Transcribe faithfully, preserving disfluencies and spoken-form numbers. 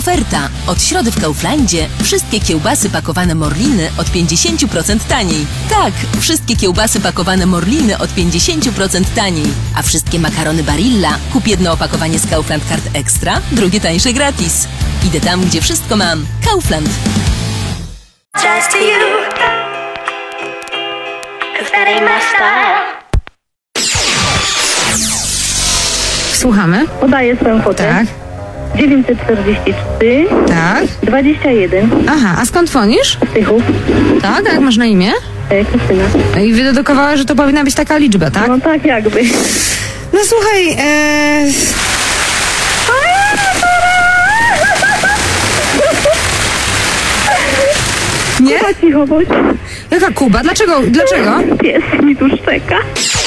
Oferta. Od środy w Kauflandzie wszystkie kiełbasy pakowane Morliny od pięćdziesiąt procent taniej. Tak, wszystkie kiełbasy pakowane Morliny od pięćdziesiąt procent taniej. A wszystkie makarony Barilla kup jedno opakowanie z Kaufland Card Extra, drugie tańsze gratis. Idę tam, gdzie wszystko mam. Kaufland. Just to you, 'cause that ain't my style. Słuchamy. Podaję swoją kwotę. Tak, dziewięćset czterdzieści trzy, tak. dwadzieścia jeden. Aha, a skąd dzwonisz? Z Tychów. Tak, a jak masz na imię? E, Krystyna. I wydedukowała, że to powinna być taka liczba, tak? No tak jakby. No słuchaj, e... Nie? Chyba cicho bądź. Jaka Kuba? Dlaczego? Dlaczego? Pies mi tu szczeka.